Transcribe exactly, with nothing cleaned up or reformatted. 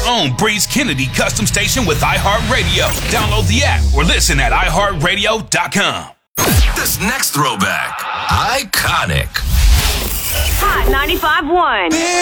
own Breeze Kennedy custom station with iHeartRadio. Download the app or listen at i heart radio dot com. This next throwback, iconic. Hot ninety-five point one.